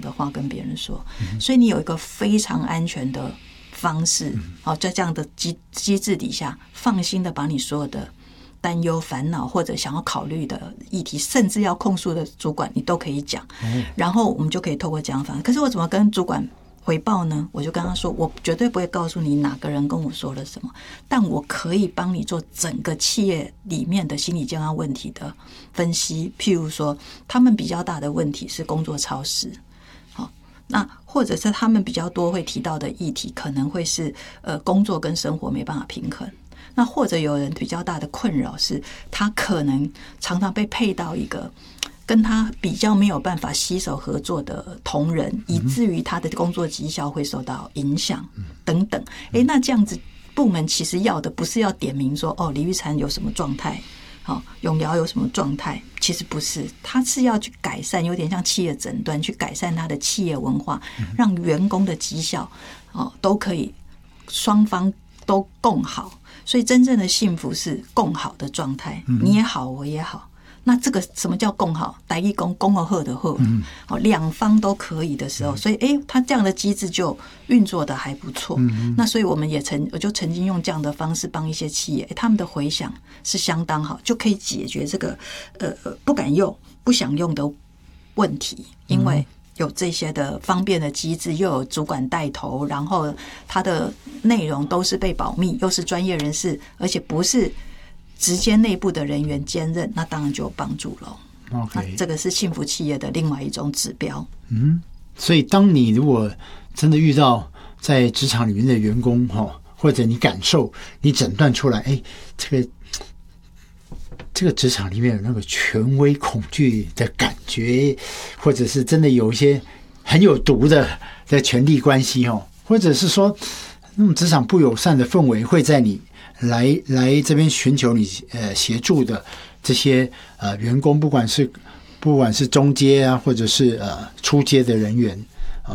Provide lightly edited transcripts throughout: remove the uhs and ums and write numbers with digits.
的话跟别人说，所以你有一个非常安全的方式，在这样的机制底下，放心的把你所有的担忧、烦恼或者想要考虑的议题，甚至要控诉的主管，你都可以讲，然后我们就可以透过这样的方式。可是我怎么跟主管回报呢？我就跟他说，我绝对不会告诉你哪个人跟我说了什么，但我可以帮你做整个企业里面的心理健康问题的分析。譬如说，他们比较大的问题是工作超时，那或者是他们比较多会提到的议题，可能会是工作跟生活没办法平衡。那或者有人比较大的困扰是，他可能常常被配到一个跟他比较没有办法携手合作的同仁，以至于他的工作绩效会受到影响等等。那这样子部门其实要的不是要点名说李玉婵有什么状态，永尧有什么状态，其实不是，他是要去改善，有点像企业诊断，去改善他的企业文化，让员工的绩效都可以双方都共好。所以真正的幸福是共好的状态，你也好我也好。那这个什么叫共好？台语讲共好的好，两方都可以的时候，所以他这样的机制就运作的还不错。那所以我们我就曾经用这样的方式帮一些企业，他们的回响是相当好，就可以解决这个不敢用、不想用的问题，因为有这些的方便的机制，又有主管带头，然后它的内容都是被保密，又是专业人士，而且不是直接内部的人员兼任，那当然就有帮助了。那这个是幸福企业的另外一种指标。 所以当你如果真的遇到在职场里面的员工或者你感受你诊断出来，这个职场里面有那个权威恐惧的感觉，或者是真的有一些很有毒的权力关系，或者是说那种职场不友善的氛围会在你来这边寻求你协助的这些员工，不管是中阶啊，或者是初阶的人员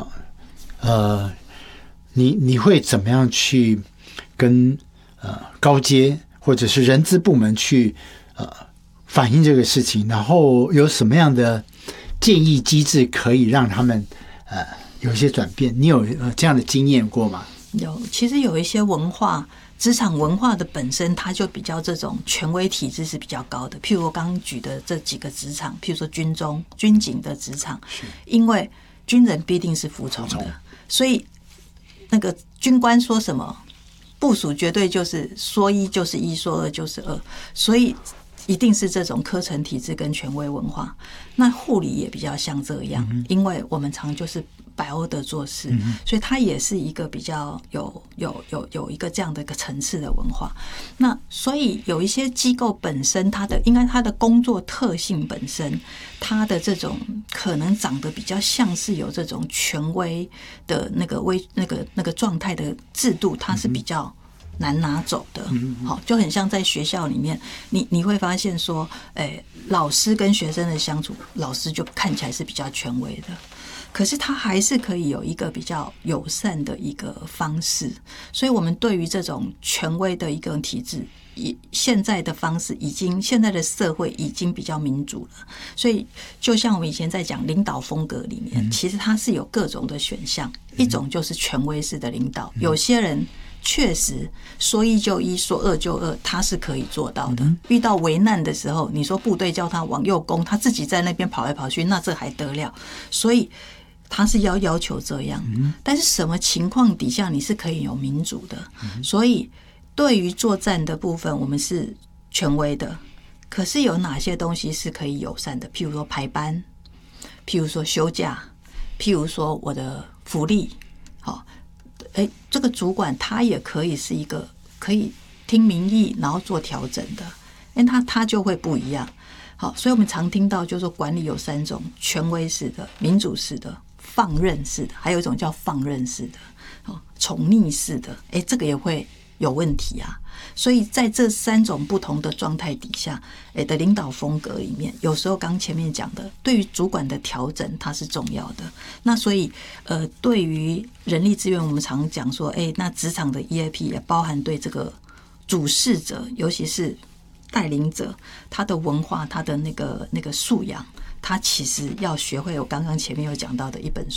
你会怎么样去跟高阶或者是人资部门去反映这个事情，然后有什么样的建议机制可以让他们有一些转变？你有这样的经验过吗？ 有，其实有一些职场文化的本身，它就比较这种权威体制是比较高的。譬如我刚刚举的这几个职场，譬如说军警的职场，因为军人必定是服从的，所以那个军官说什么，部属绝对就是说一就是一，说二就是二，所以一定是这种科层体制跟权威文化。那护理也比较像这样，因为我们常就是百欧的做事，所以它也是一个比较有一个这样的一个层次的文化。那所以有一些机构本身它的工作特性本身，它的这种可能长得比较像是有这种权威的那个状态的制度，它是比较难拿走的。就很像在学校里面，你会发现说，老师跟学生的相处，老师就看起来是比较权威的，可是他还是可以有一个比较友善的一个方式。所以我们对于这种权威的一个体制，现在的方式现在的社会已经比较民主了。所以就像我们以前在讲领导风格里面，其实它是有各种的选项，一种就是权威式的领导，有些人确实说一就一，说二就二，他是可以做到的。遇到危难的时候，你说部队叫他往右攻，他自己在那边跑来跑去，那这还得了？所以他是要求这样。但是什么情况底下你是可以有民主的？所以对于作战的部分，我们是权威的，可是有哪些东西是可以友善的？譬如说排班，譬如说休假，譬如说我的福利，这个主管他也可以是一个可以听民意然后做调整的，因为他就会不一样。好，所以我们常听到就是说管理有3种：权威式的、民主式的、放任式的，还有一种叫放任式的、宠溺式的。这个也会有问题啊。所以在这3种不同的状态底下的领导风格里面，有时候刚前面讲的对于主管的调整它是重要的。那所以对于人力资源，我们常讲说那职场的 EAP 也包含对这个主事者，尤其是带领者，他的文化，他的那个素养，他其实要学会我刚刚前面有讲到的一本书